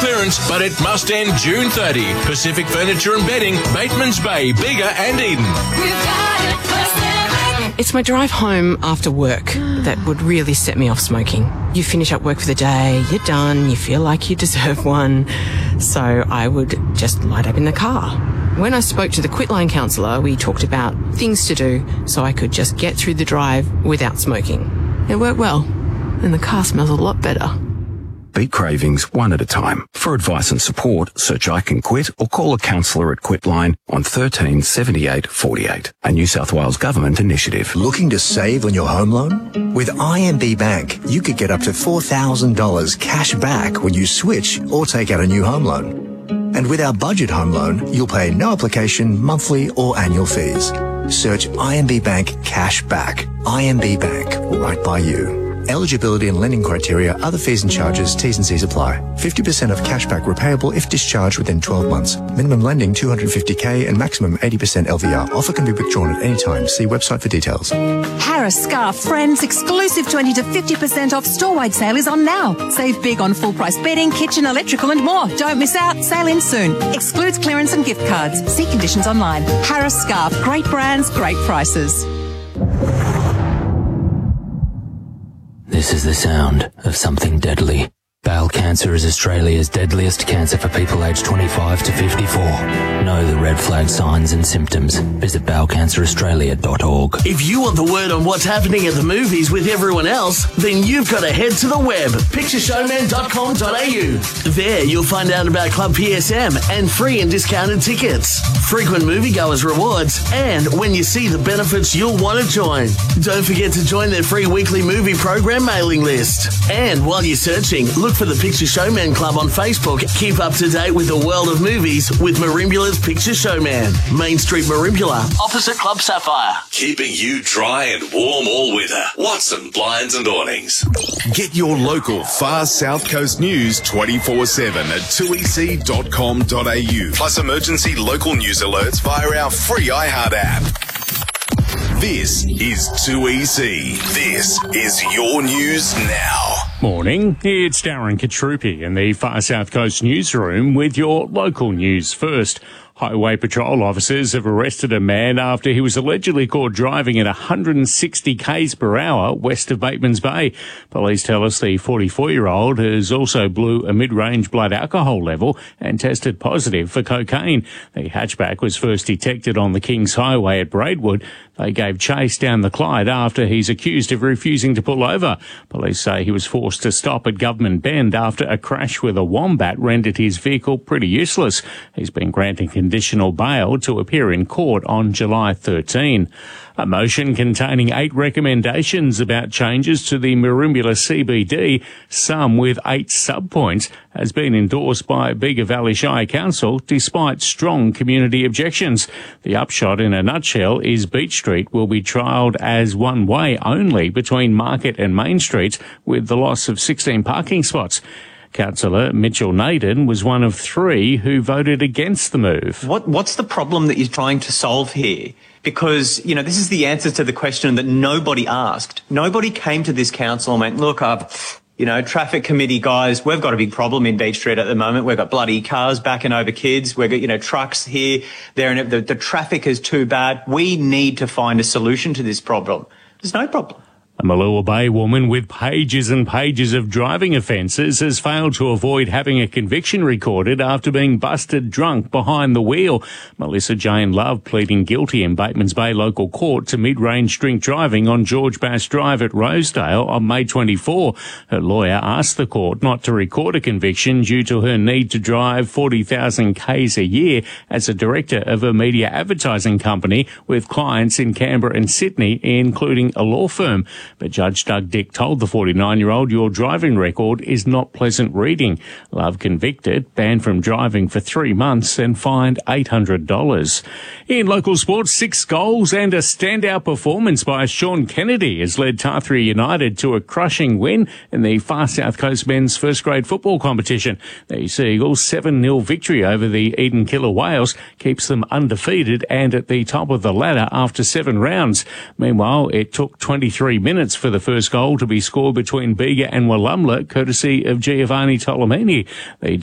clearance, but it must end June 30. Pacific Furniture and Bedding, Batemans Bay, Bega and Eden. It's my drive home after work that would really set me off smoking. You finish up work for the day, you're done, you feel like you deserve one. So I would just light up in the car. When I spoke to the Quitline counsellor, we talked about things to do so I could just get through the drive without smoking. It worked well, and the car smells a lot better. Beat cravings one at a time. For advice and support, search I Can Quit or call a counsellor at Quitline on 13 78 48. A New South Wales Government initiative. Looking to save on your home loan? With IMB Bank, you could get up to $4,000 cash back when you switch or take out a new home loan. And with our budget home loan, you'll pay no application, monthly or annual fees. Search IMB Bank Cash Back. IMB Bank, right by you. Eligibility and lending criteria, other fees and charges, T's and C's apply. 50% of cashback repayable if discharged within 12 months. Minimum lending $250K and maximum 80% LVR. Offer can be withdrawn at any time. See website for details. Harris Scarf Friends exclusive 20 to 50% off store-wide sale is on now. Save big on full-price bedding, kitchen, electrical and more. Don't miss out. Sale in soon. Excludes clearance and gift cards. See conditions online. Harris Scarf. Great brands, great prices. This is the sound of something deadly. Bowel cancer is Australia's deadliest cancer for people aged 25 to 54. Know the red flag signs and symptoms. Visit bowelcanceraustralia.org. If you want the word on what's happening at the movies with everyone else, then you've got to head to the web, pictureshowman.com.au. There you'll find out about Club PSM and free and discounted tickets, frequent moviegoers rewards, and when you see the benefits you'll want to join. Don't forget to join their free weekly movie program mailing list. And while you're searching, look for the Picture Showman Club on Facebook. Keep up to date with the world of movies with Marimbula's Picture Showman. Main Street Marimbula, opposite Club Sapphire. Keeping you dry and warm all winter. Watson Blinds and Awnings. Get your local far South Coast news 24/7 at 2ec.com.au. Plus emergency local news alerts via our free iHeart app. This is 2EC. This is your news now. Morning, it's Darren Katrupi in the Far South Coast newsroom with your local news first. Highway patrol officers have arrested a man after he was allegedly caught driving at 160 k's per hour west of Batemans Bay. Police tell us the 44-year-old has also blew a mid-range blood alcohol level and tested positive for cocaine. The hatchback was first detected on the Kings Highway at Braidwood. They gave chase down the Clyde after he's accused of refusing to pull over. Police say he was forced to stop at Government Bend after a crash with a wombat rendered his vehicle pretty useless. He's been granted conditional bail to appear in court on July 13. A motion containing 8 recommendations about changes to the Marimbula CBD, some with 8 sub-points, has been endorsed by Bega Valley Shire Council despite strong community objections. The upshot in a nutshell is Beach Street will be trialled as one way only between Market and Main Streets with the loss of 16 parking spots. Councillor Mitchell Naden was one of 3 who voted against the move. What's the problem that you're trying to solve here? Because, this is the answer to the question that nobody asked. Nobody came to this council and went, look, traffic committee guys, we've got a big problem in Beach Street at the moment. We've got bloody cars backing over kids. We've got, trucks here, there, and the traffic is too bad. We need to find a solution to this problem. There's no problem. A Malua Bay woman with pages and pages of driving offences has failed to avoid having a conviction recorded after being busted drunk behind the wheel. Melissa Jane Love pleading guilty in Batemans Bay Local Court to mid-range drink driving on George Bass Drive at Rosedale on May 24. Her lawyer asked the court not to record a conviction due to her need to drive 40,000 k's a year as a director of a media advertising company with clients in Canberra and Sydney, including a law firm. But Judge Doug Dick told the 49-year-old, your driving record is not pleasant reading. Love convicted, banned from driving for 3 months and fined $800. In local sports, 6 goals and a standout performance by Sean Kennedy has led Tathria United to a crushing win in the Far South Coast men's first grade football competition. The Seagulls' 7-0 victory over the Eden Killer Whales keeps them undefeated and at the top of the ladder after 7 rounds. Meanwhile, it took 23 minutes for the first goal to be scored between Bega and Wallumbla, courtesy of Giovanni Tolomini. The